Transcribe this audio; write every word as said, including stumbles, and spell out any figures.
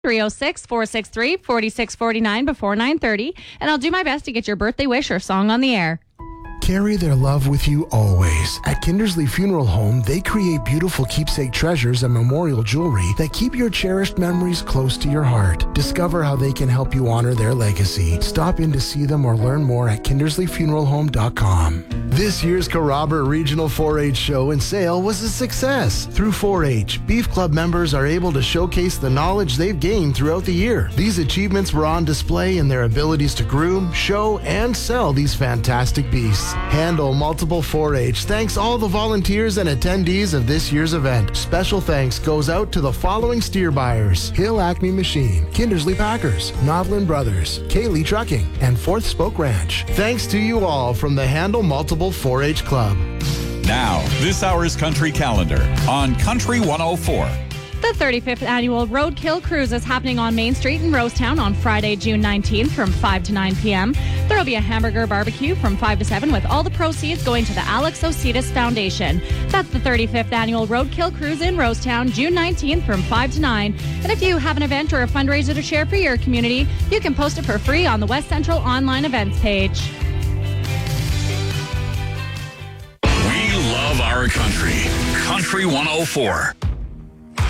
three oh six, four six three, four six four nine before nine thirty, and I'll do my best to get your birthday wish or song on the air. Carry their love with you always. At Kindersley Funeral Home, they create beautiful keepsake treasures and memorial jewelry that keep your cherished memories close to your heart. Discover how they can help you honor their legacy. Stop in to see them or learn more at kindersley funeral home dot com. This year's Carrabber Regional four H Show and Sale was a success. Through four H, Beef Club members are able to showcase the knowledge they've gained throughout the year. These achievements were on display in their abilities to groom, show, and sell these fantastic beasts. Handle Multiple four H thanks all the volunteers and attendees of this year's event. Special thanks goes out to the following steer buyers: Hill Acme Machine, Kindersley Packers, Novlin Brothers, Kaylee Trucking, and Fourth Spoke Ranch. Thanks to you all from the Handle Multiple four H Club. Now, this hour's Country Calendar on Country one oh four. The thirty-fifth Annual Roadkill Cruise is happening on Main Street in Rosetown on Friday, June nineteenth from five to nine p.m. There will be a hamburger barbecue from five to seven with all the proceeds going to the Alex Ositis Foundation. That's the thirty-fifth Annual Roadkill Cruise in Rosetown, June nineteenth from five to nine. And if you have an event or a fundraiser to share for your community, you can post it for free on the West Central online events page. We love our country. Country one oh four.